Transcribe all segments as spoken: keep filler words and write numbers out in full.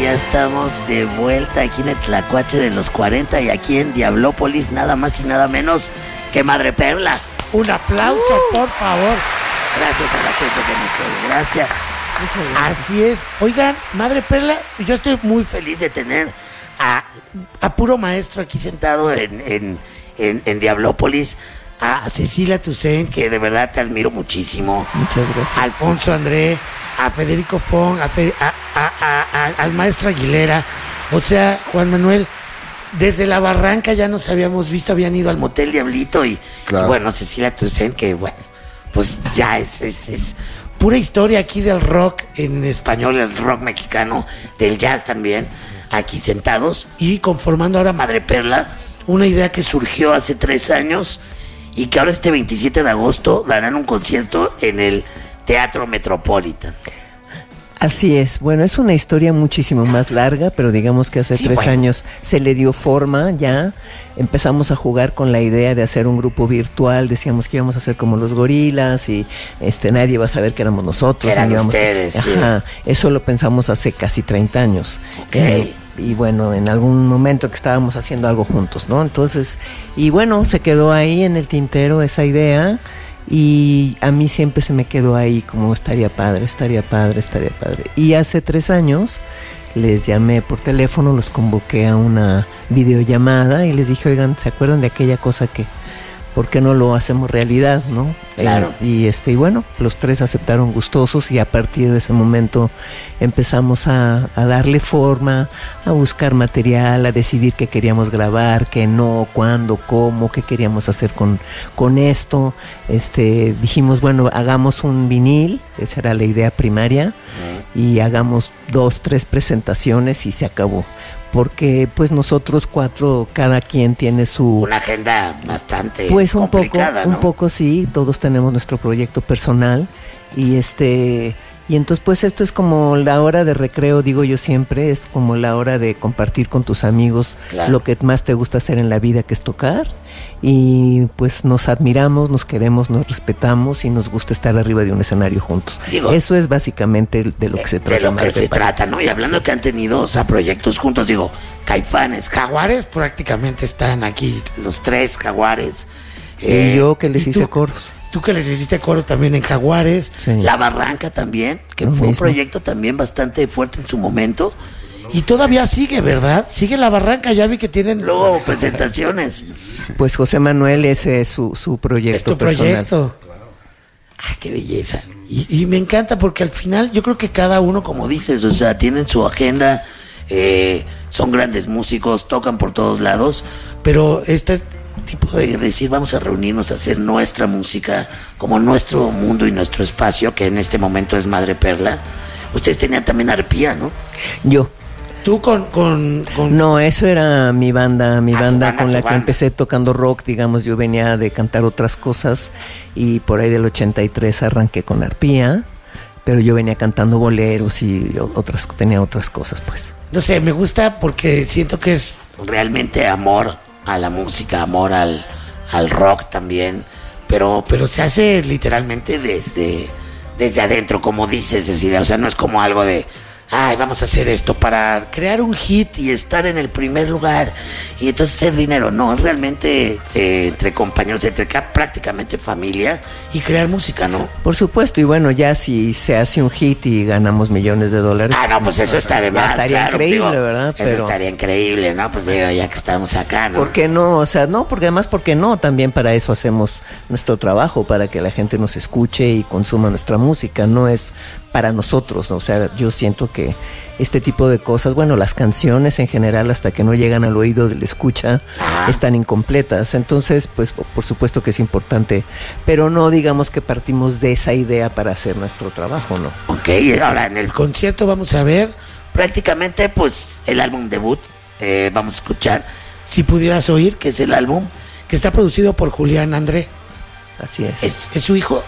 ya estamos de vuelta aquí en el Tlacuache de los cuarenta y aquí en Diablópolis, nada más y nada menos que Madre Perla. Un aplauso, uh. por favor. Gracias a la gente que nos oye, gracias. Muchas gracias. Así es. Oigan, Madre Perla, yo estoy muy feliz de tener a, a puro maestro aquí sentado en, en, en, en Diablópolis. A Cecilia Toussaint, que de verdad te admiro muchísimo. Muchas gracias. A Alfonso André, a Federico Fong, a, Fe, a, a, a, a al maestro Aguilera. O sea, Juan Manuel, desde la Barranca ya nos habíamos visto, habían ido al Motel Diablito y, claro. y bueno, Cecilia Toussaint, que bueno, pues ya es, es, es pura historia aquí del rock en español, el rock mexicano, del jazz también, aquí sentados y conformando ahora Madre Perla, una idea que surgió hace tres años y que ahora este veintisiete de agosto darán un concierto en el Teatro Metropolitan. Así es, bueno, es una historia muchísimo más larga, pero digamos que hace sí, tres bueno. años se le dio forma ya, empezamos a jugar con la idea de hacer un grupo virtual, decíamos que íbamos a hacer como los Gorilas y este nadie iba a saber que éramos nosotros. Que eran íbamos, ustedes, ajá, sí. Eso lo pensamos hace casi treinta años. Okay. Eh, y bueno, en algún momento que estábamos haciendo algo juntos, ¿no? Entonces, y bueno, se quedó ahí en el tintero esa idea y a mí siempre se me quedó ahí como estaría padre, estaría padre, estaría padre. Y hace tres años les llamé por teléfono, los convoqué a una videollamada y les dije, oigan, ¿se acuerdan de aquella cosa que por qué no lo hacemos realidad, no? Claro. Eh, y este y bueno, los tres aceptaron gustosos y a partir de ese momento empezamos a, a darle forma, a buscar material, a decidir qué queríamos grabar, qué no, cuándo, cómo, qué queríamos hacer con, con esto. Este, dijimos, bueno, hagamos un vinil, esa era la idea primaria, uh-huh. y hagamos dos, tres presentaciones y se acabó. Porque pues nosotros cuatro, cada quien tiene su... Una agenda bastante pues un complicada, poco, ¿no? un poco sí, todos tenemos nuestro proyecto personal y este... Y entonces pues esto es como la hora de recreo, digo yo siempre, es como la hora de compartir con tus amigos claro. lo que más te gusta hacer en la vida, que es tocar. Y pues nos admiramos, nos queremos, nos respetamos y nos gusta estar arriba de un escenario juntos. Digo, eso es básicamente de lo que se trata. De lo que se trata, ¿no? Y hablando sí. que han tenido, o sea, proyectos juntos, digo, Caifanes, Jaguares prácticamente están aquí, los tres Jaguares. Y eh, yo que les hice tú, coros. Tú que les hiciste coros también en Jaguares. Sí. La Barranca también, que lo fue mismo. Un proyecto también bastante fuerte en su momento. Y todavía sigue, ¿verdad? Sigue La Barranca, ya vi que tienen luego presentaciones. Pues José Manuel, ese es su, su proyecto es tu personal. Proyecto. Ay, qué belleza. Y, y me encanta porque al final yo creo que cada uno, como dices, o sea, tienen su agenda, eh, son grandes músicos, tocan por todos lados, pero este tipo de decir, vamos a reunirnos a hacer nuestra música, como nuestro mundo y nuestro espacio, que en este momento es Madre Perla. Ustedes tenían también arpía, ¿no? Yo. ¿Tú con, con, con...? No, eso era mi banda, mi ah, banda, banda con la que banda. empecé tocando rock, digamos, yo venía de cantar otras cosas y por ahí del ochenta y tres arranqué con arpía, pero yo venía cantando boleros y otras, tenía otras cosas, pues. No sé, me gusta porque siento que es realmente amor a la música, amor al, al rock también, pero, pero se hace literalmente desde, desde adentro, como dices, Cecilia, o sea, no es como algo de... ay, vamos a hacer esto para crear un hit y estar en el primer lugar y entonces hacer dinero. No, es realmente eh, entre compañeros, entre prácticamente familia y crear música, ¿no? Por supuesto, y bueno, ya si se hace un hit y ganamos millones de dólares. Ah, no, pues eso está de más, estaría claro, increíble, digo, ¿verdad? Eso Pero, estaría increíble, ¿no? Pues digo, ya que estamos acá, ¿no? ¿por qué no? O sea, no, porque además, ¿por qué no? También para eso hacemos nuestro trabajo, para que la gente nos escuche y consuma nuestra música, no es para nosotros, ¿no? O sea, yo siento que este tipo de cosas, bueno, las canciones en general, hasta que no llegan al oído del escucha, ajá, están incompletas. Entonces, pues, por supuesto que es importante, pero no digamos que partimos de esa idea para hacer nuestro trabajo, ¿no? Ok, ahora en el concierto vamos a ver prácticamente, pues, el álbum debut, eh, vamos a escuchar Si Pudieras Oír, que es el álbum que está producido por Julián André. Así es. ¿Es, es su hijo?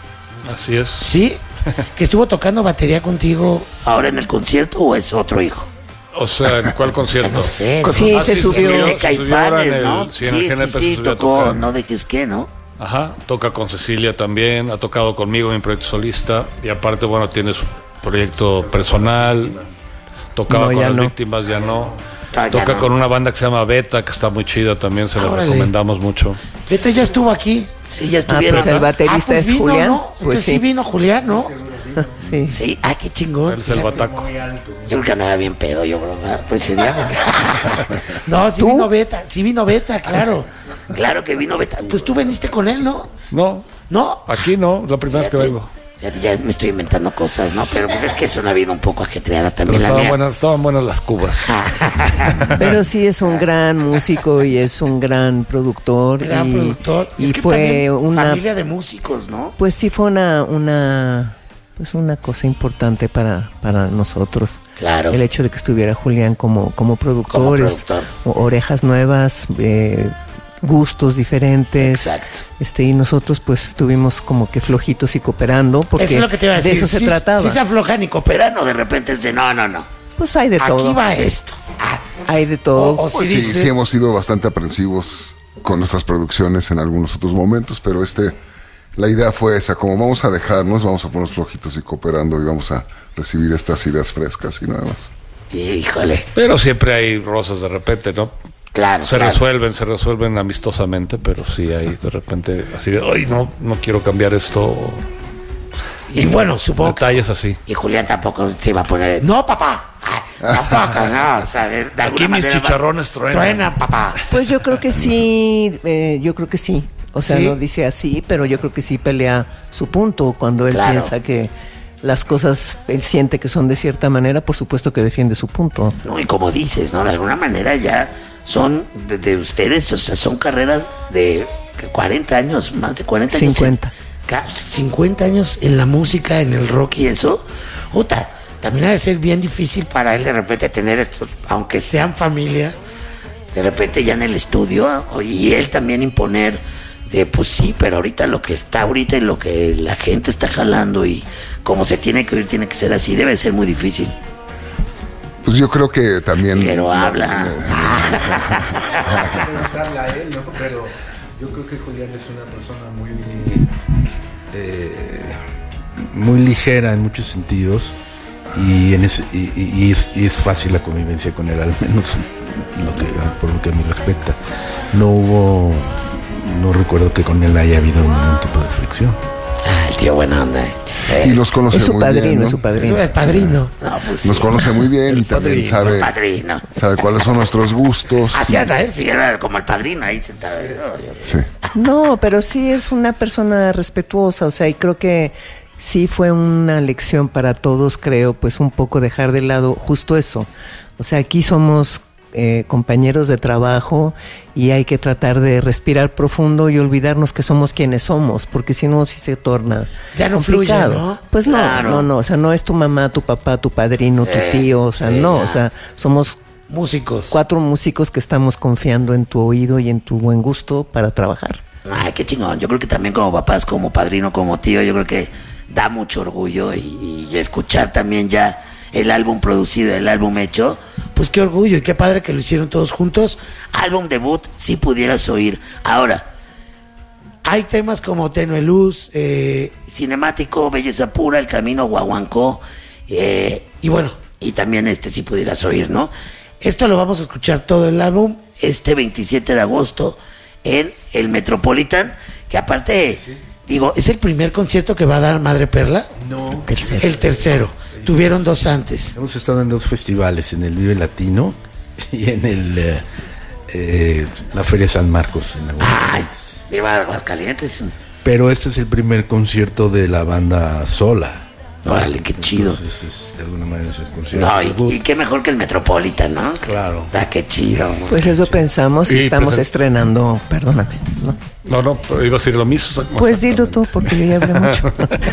Así es. ¿Sí? ¿Que estuvo tocando batería contigo ahora en el concierto o es otro hijo? O sea, ¿en cuál concierto? No sé. Sí, ah, se sí, subió. En el Caifanes, ¿no? Sí, en el sí, G N P sí, se sí, subió a tocó, tocar. no dejes que, ¿no? Ajá, toca con Cecilia también, ha tocado conmigo en mi proyecto solista y aparte, bueno, tiene su proyecto personal. Tocaba No, con ya las no. víctimas, ya no. Ah, ya Toca no. con una banda que se llama Beta, que está muy chida también, se la Órale. recomendamos mucho. Vete, ya estuvo aquí. Sí, ya Ah, estuvieron. pues el ¿no? baterista Ah, pues es vino, Julián. ¿no? Pues Entonces sí sí. vino Julián, ¿no? Sí. Sí, ah, qué chingón. Él es el bataco. Yo creo que andaba bien pedo, yo creo. ¿verdad? Pues ese día, porque- No, sí ¿Tú? vino Beta, sí vino Beta, claro. Claro que vino Beta. Pues tú veniste con él, ¿no? No, ¿No? aquí no, es la primera vez que Fíjate, vengo. fíjate, ya me estoy inventando cosas, ¿no? Pero pues es que es una vida un poco ajetreada Pero también la estaban mía. buenas, estaban buenas las cubas. Pero sí es un gran músico y es un gran productor. Gran y, productor. Y es que fue también una. familia de músicos, ¿no? Pues sí fue una. una pues una cosa importante para, para nosotros. Claro. El hecho de que estuviera Julián como, como productores, productor. o- orejas nuevas, eh, gustos diferentes. Exacto. Este, y nosotros pues estuvimos como que flojitos y cooperando porque Eso es lo que te iba a decir. de eso se Sí- trataba. sí se aflojan y cooperan. Pero no, de repente es de no, no, no. Pues hay de Aquí todo. va esto. Ah, Hay de todo. O- o Pues sí sí, dice- sí hemos sido bastante aprensivos con nuestras producciones en algunos otros momentos, pero este, la idea fue esa, como vamos a dejarnos, vamos a ponernos flojitos y cooperando y vamos a recibir estas ideas frescas y nada más. Híjole. Pero siempre hay rosas de repente, ¿no? Claro. Se claro. resuelven, se resuelven amistosamente, pero sí hay de repente así de, ay, no, no quiero cambiar esto. Y bueno, supongo que... Detalles así. Y Julián tampoco se iba a poner. No, papá. Ay, tampoco, no. O sea, de, de Aquí alguna mis manera va- chicharrones truenan. Truena, papá. Pues yo creo que sí, eh, yo creo que sí. O sea, ¿Sí? no dice así, pero yo creo que sí pelea su punto cuando él Claro. piensa que las cosas, él siente que son de cierta manera, por supuesto que defiende su punto. No, y como dices, ¿no? De alguna manera ya son de- de ustedes, o sea, son carreras de cuarenta años, más de cuarenta años. cincuenta. Ca- cincuenta años en la música, en el rock y eso. Puta, también ha de ser bien difícil Para él de repente tener esto, aunque sean familia. de repente ya en el estudio, y él también imponer de pues sí, pero ahorita lo que está ahorita y lo que la gente está jalando y como se tiene que oír tiene que ser así, debe ser muy difícil. Pues yo creo que también... Pero habla. preguntarle a él, ¿no? Pero yo creo que Julián es una persona muy eh, muy ligera en muchos sentidos y, en ese, y, y- y es, y es fácil la convivencia con él, al menos lo que, por lo que a mí respecta. No hubo, no recuerdo que con él haya habido ningún tipo de fricción. Ah, el tío buena onda. ¿eh? Y nos conoce Es su muy padrino, bien, ¿no? es su padrino. Eso es padrino. No, pues sí. Nos conoce muy bien y también sabe, Padrino. sabe cuáles son nuestros gustos. Así anda, ¿eh? Figueroa como el padrino ahí sentado. Sí. No, pero sí es una persona respetuosa, o sea, y creo que sí fue una lección para todos, creo, pues un poco dejar de lado justo eso. O sea, aquí somos eh, compañeros de trabajo y hay que tratar de respirar profundo y olvidarnos que somos quienes somos, porque si no, sí se torna Ya no fluye, complicado. ¿no? Pues no, Claro. no, no, o sea, no es tu mamá, tu papá, tu padrino, Sí, tu tío, o sea, sí, no, ya. o sea, somos Músicos. cuatro músicos que estamos confiando en tu oído y en tu buen gusto para trabajar. Ay, qué chingón. Yo creo que también como papás, como padrino, como tío, yo creo que da mucho orgullo y, y escuchar también ya el álbum producido, el álbum hecho. Pues qué orgullo y qué padre que lo hicieron todos juntos. Álbum debut, si pudieras oír. Ahora, Hay temas como Tenue Luz, eh, cinemático, belleza pura, el camino, guaguancó. Eh, y bueno, y también este, si pudieras oír, ¿no? esto lo vamos a escuchar todo el álbum. Este veintisiete de agosto en el Metropolitan, que aparte, digo, ¿Es el primer concierto que va a dar Madre Perla? No. Tercero. El tercero. Tuvieron dos antes. Hemos estado en dos festivales, en el Vive Latino y en el eh, eh, la Feria San Marcos en ay, Aguascalientes. viva Aguascalientes. Pero este es el primer concierto de la banda sola. Órale, qué chido. Entonces, es, de alguna manera es el concierto. No, debut. y, y qué mejor que el Metropolitan, ¿no? Claro. Está qué chido. Pues eso pensamos y Y estamos pues, estrenando, perdóname, ¿no? No, no, pero iba a decir lo mismo. Pues dilo tú, porque yo ya hablé mucho.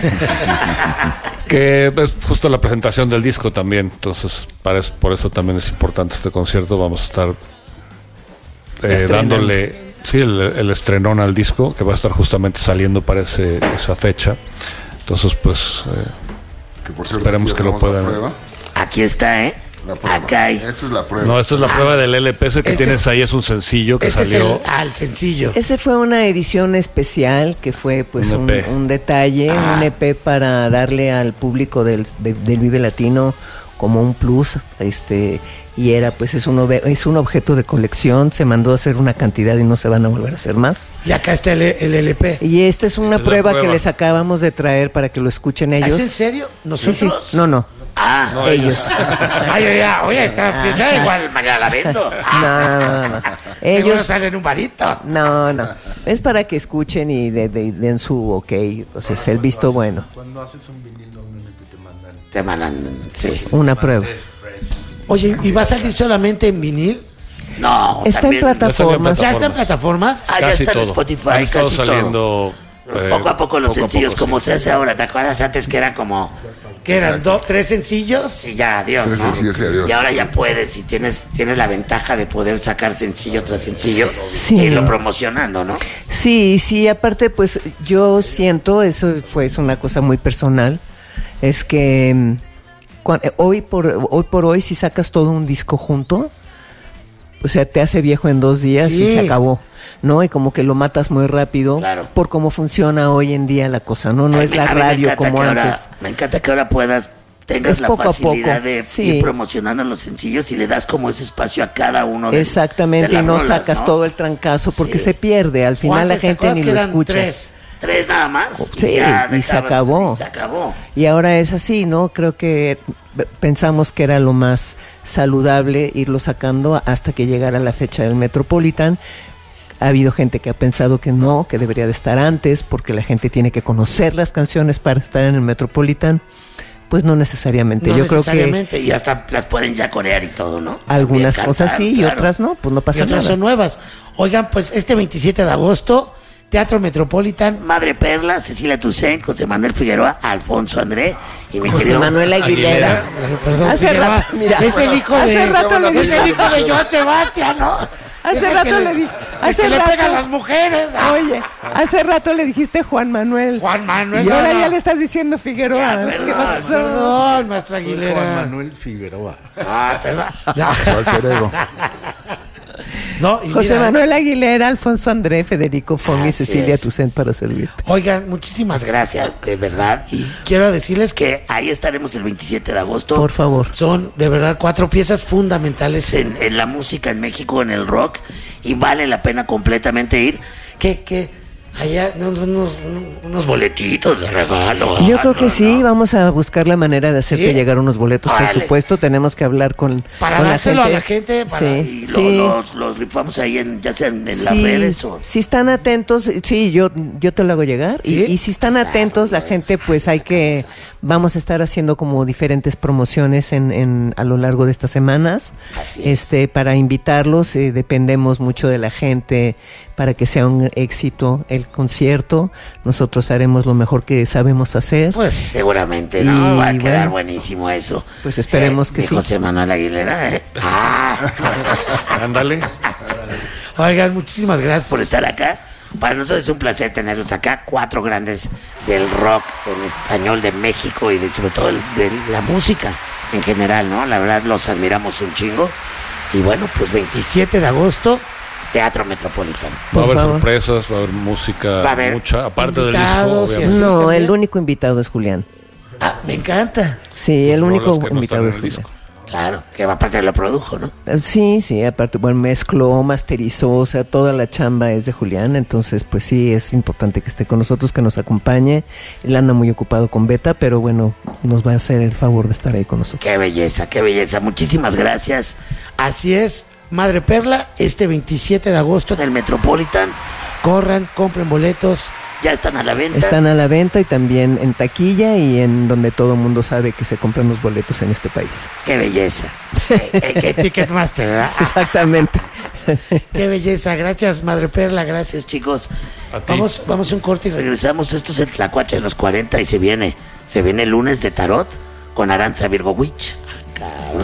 Que es justo la presentación del disco también, entonces para eso- por eso también es importante este concierto. Vamos a estar eh, Estrenando. dándole sí el, el estrenón al disco, que va a estar justamente saliendo para ese, esa fecha. Entonces, pues eh, Que por cierto, Esperemos aquí que lo tenemos la puedan- prueba. Aquí está, ¿eh? La prueba. Acá hay. Esta es la prueba. no, esta es la prueba del L P. Ese que Este tienes es- ahí es un sencillo que Este es salió. el, ah, el sencillo. Ese fue una edición especial que fue pues Un un, E P. un detalle, Ah. un E P para darle al público del, de- del Vive Latino como un plus, este, y era pues es un, ove- es un objeto de colección, se mandó a hacer una cantidad y no se van a volver a hacer más. Y acá está el, el L P. Y esta es una Es la prueba, prueba. que les acabamos de traer para que lo escuchen ellos. ¿Es en serio? Sí, ¿Nosotros? sí. No, no. Ah, No, ellos. Ay, oye, ya, oye, esta pieza igual mañana la vendo. No, no, no, no. Seguro Ellos. sale en un varito. No, no. Es para que escuchen y de- de- den su ok. O sea, es el visto bueno. Cuando haces un vinil, normalmente te mandan Te mandan, sí. Una prueba. Oye, ¿y va a salir solamente en vinil? No, Está en también- plataformas. ¿Ya está en plataformas? Ah, ya Casi está en todo. Spotify, Han estado casi todo. saliendo eh, Poco a poco los poco a sencillos, poco, como sí. se hace ahora. ¿Te acuerdas antes que eran como... ¿Que eran dos, tres sencillos? Sí, ya, adiós, Tres ¿no? sencillos y adiós. Y ahora ya puedes, y tienes, tienes la ventaja de poder sacar sencillo tras sencillo Sí. e irlo promocionando, ¿no? Sí, sí, aparte pues yo siento, eso fue es una cosa muy personal, es que mm, cua- eh, hoy por hoy por hoy si sacas todo un disco junto, o sea, te hace viejo en dos días y Sí. se acabó, ¿no? Y como que lo matas muy rápido Claro. por cómo funciona hoy en día la cosa, ¿no? No Ay, es me- la a mí me radio encanta como que ahora- antes. me encanta que ahora puedas, tengas Es la poco a facilidad poco, de sí. ir promocionando los sencillos y le das como ese espacio a cada uno de Exactamente, de las y no rolas, sacas ¿no? todo el trancazo porque Sí. se pierde, al ¿O final la antes te gente acuerdas ni que lo eran escucha. tres? Tres nada más. Sí, ya y se dejabas- acabó. y se acabó. Y ahora es así, ¿no? Creo que pensamos que era lo más saludable irlo sacando hasta que llegara la fecha del Metropolitan. Ha habido gente que ha pensado que no, que debería de estar antes, porque la gente tiene que conocer las canciones para estar en el Metropolitan. Pues no necesariamente. No Yo creo que necesariamente. Y hasta las pueden ya corear y todo, ¿no? algunas También cosas cantar, sí y claro. otras no, pues no Y pasa otras nada. son nuevas. Oigan, pues este veintisiete de agosto, Teatro Metropolitan. Madre Perla, Cecilia Toussaint, José Manuel Figueroa, Alfonso André y mi José querido Manuel Aguilera. Eh, Perdón, Hace Figueroa, rato, mira, es el hijo hace de, rato le es dije- el hijo de Joan Sebastián, ¿no? Hace Es el rato que le di- el hace que le rato- pega a las mujeres. Ah, Oye, hace rato le dijiste Juan Manuel. Juan Manuel. Y ahora no, no. ya le estás diciendo Figueroa. Ya, ¿Qué perdón, pasó? Perdón, maestra Juan Aguilera. Manuel Figueroa. Ah, perdón. Su alter ego. No, y José mira, Manuel Aguilera, Alfonso André, Federico Fong y Así Cecilia es. Toussaint para servirte. Oigan, muchísimas gracias. Gracias, de verdad. Y quiero decirles que Que ahí estaremos el veintisiete de agosto. Por favor. son de verdad cuatro piezas fundamentales en, en, en la música en México, en el rock, y vale la pena completamente ir. que, que allá unos, unos, unos boletitos de regalo. Yo Ah, creo que no, sí, no. vamos a buscar la manera de hacerte ¿Sí? llegar unos boletos, por Órale. supuesto. Tenemos que hablar con, Para con la dárselo gente. a la gente, para- Sí, Y lo- sí. los, los rifamos ahí, en, ya sea en, en las Sí, redes o... si están atentos, sí, yo, yo te lo hago llegar. Y- ¿Sí? Y, si están atentos, la gente, pues hay que, vamos a estar haciendo como diferentes promociones en, en a lo largo de estas semanas. Así es. Este, para invitarlos, eh, dependemos mucho de la gente para que sea un éxito el concierto. Nosotros haremos lo mejor que sabemos hacer. Pues seguramente, ¿no? Y Va a quedar bueno, buenísimo eso. pues esperemos que mi sí. José Manuel Aguilera. ¿eh? Ah, Ándale. Oigan, muchísimas gracias por estar acá. Para nosotros es un placer tenerlos acá, cuatro grandes del rock en español de México y de, sobre todo el- de la música en general, ¿no? La verdad los admiramos un chingo. Y bueno, pues veintisiete de agosto, Teatro Metropolitano. Va a Por haber favor. sorpresas, va a haber música, Va a haber mucha, aparte del disco, invitados y obviamente. así. No, también. el único invitado es Julián. Ah, me encanta. Sí, el Rolas único que no invitado están es en el Julián. disco. Claro, que aparte lo produjo, ¿no? Eh, Sí, sí, aparte, bueno, mezcló, masterizó, o sea, toda la chamba es de Julián, entonces, pues sí, es importante que esté con nosotros, que nos acompañe. Él anda muy ocupado con Beta, pero bueno, nos va a hacer el favor de estar ahí con nosotros. Qué belleza, qué belleza. Muchísimas gracias. Así es, Madre Perla, este veintisiete de agosto En el Metropolitan corran, compren boletos. ya están a la venta. Están a la venta y también en taquilla y en donde todo el mundo sabe que se compran los boletos en este país. Qué belleza. Eh, eh, Que Ticketmaster, ¿verdad? Exactamente. Qué belleza, gracias Madre Perla, gracias. Gracias, chicos. A ti. Vamos, vamos a un corte y regresamos. Regresamos. Esto es el Tlacuache de los cuarenta y se viene. Se viene el lunes de Tarot con Aranza Virgo Witch. Ah, cabrón.